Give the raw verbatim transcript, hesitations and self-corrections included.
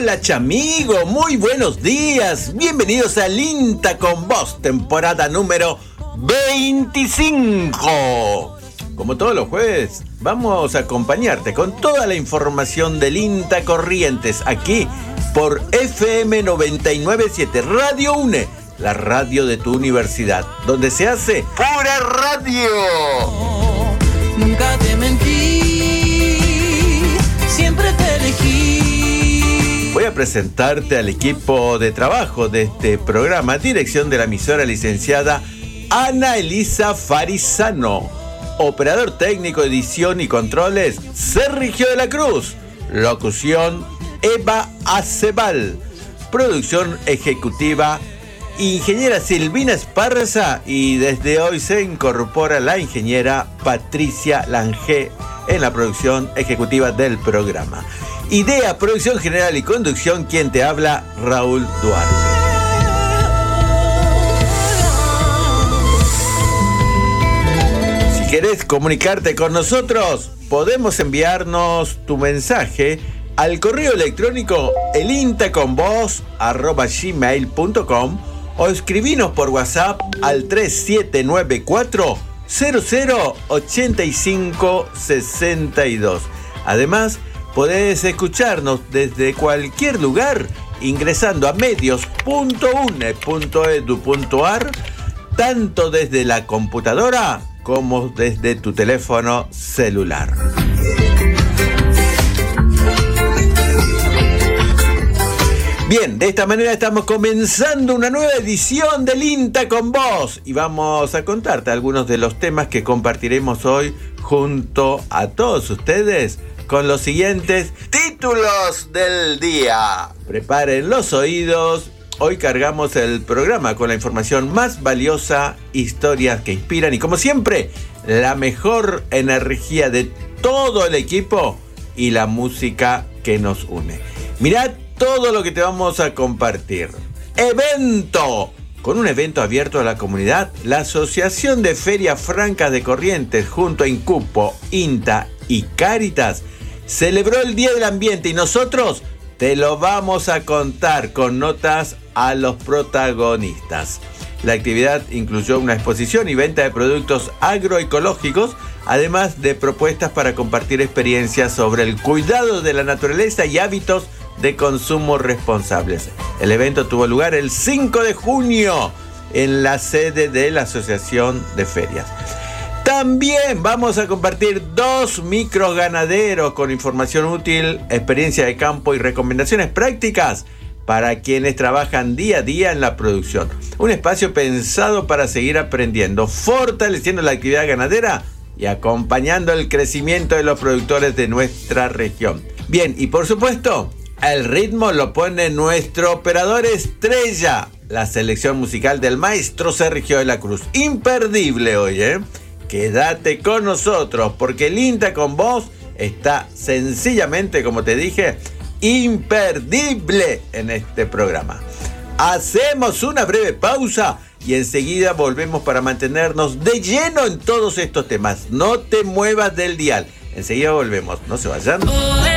Hola chamigo, muy buenos días. Bienvenidos al INTA con Vos, temporada número veinticinco. Como todos los jueves, vamos a acompañarte con toda la información del INTA Corrientes aquí por F M noventa y nueve punto siete Radio UNE, la radio de tu universidad, donde se hace pura radio. Nunca te mentí, siempre te elegí. Voy a presentarte al equipo de trabajo de este programa, dirección de la emisora licenciada Ana Elisa Farizano, operador técnico, edición y controles Sergio de la Cruz, locución Eva Acebal, producción ejecutiva ingeniera Silvina Esparza, y desde hoy se incorpora la ingeniera Patricia Lange en la producción ejecutiva del programa. Idea, producción general y conducción, quien te habla, Raúl Duarte. Si querés comunicarte con nosotros, podemos enviarnos tu mensaje al correo electrónico elintaconvos arroba gmail punto com o escribinos por WhatsApp al tres siete nueve cuatro cero cero ocho cinco seis dos. Además, podés escucharnos desde cualquier lugar ingresando a medios punto une punto edu punto ar, tanto desde la computadora como desde tu teléfono celular. Bien, de esta manera estamos comenzando una nueva edición del INTA con Vos y vamos a contarte algunos de los temas que compartiremos hoy junto a todos ustedes con los siguientes títulos del día. Preparen los oídos, hoy cargamos el programa con la información más valiosa, historias que inspiran y, como siempre, la mejor energía de todo el equipo y la música que nos une. Mirad todo lo que te vamos a compartir. Evento. Con un evento abierto a la comunidad, la Asociación de Ferias Francas de Corrientes, junto a Incupo, INTA y Cáritas, celebró el Día del Ambiente y nosotros te lo vamos a contar con notas a los protagonistas. La actividad incluyó una exposición y venta de productos agroecológicos, además de propuestas para compartir experiencias sobre el cuidado de la naturaleza y hábitos de consumo responsables. El evento tuvo lugar el cinco de junio en la sede de la Asociación de Ferias. También vamos a compartir dos micros ganaderos con información útil, experiencia de campo y recomendaciones prácticas para quienes trabajan día a día en la producción. Un espacio pensado para seguir aprendiendo, fortaleciendo la actividad ganadera y acompañando el crecimiento de los productores de nuestra región. Bien, y por supuesto, el ritmo lo pone nuestro operador estrella, la selección musical del maestro Sergio de la Cruz. Imperdible hoy, ¿eh? Quédate con nosotros porque el INTA con Vos está sencillamente, como te dije, imperdible en este programa. Hacemos una breve pausa y enseguida volvemos para mantenernos de lleno en todos estos temas. No te muevas del dial. Enseguida volvemos, no se vayan.